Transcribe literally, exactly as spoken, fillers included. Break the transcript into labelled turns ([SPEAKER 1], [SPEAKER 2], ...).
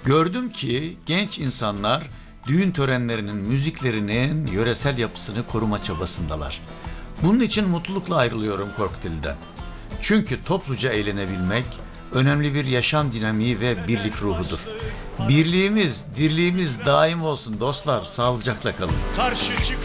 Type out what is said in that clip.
[SPEAKER 1] Gördüm ki genç insanlar düğün törenlerinin müziklerinin yöresel yapısını koruma çabasındalar. Bunun için mutlulukla ayrılıyorum Korkutili'den. Çünkü topluca eğlenebilmek önemli bir yaşam dinamiği ve birlik ruhudur. Birliğimiz, dirliğimiz daim olsun dostlar, sağlıcakla kalın.
[SPEAKER 2] Karşı çık